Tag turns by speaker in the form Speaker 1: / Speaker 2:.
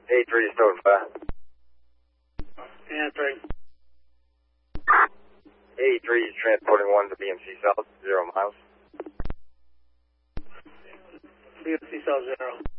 Speaker 1: A3 stored fire.
Speaker 2: And 3.
Speaker 1: A3 is transporting 1 to BMC South, 0 miles.
Speaker 2: BMC South 0.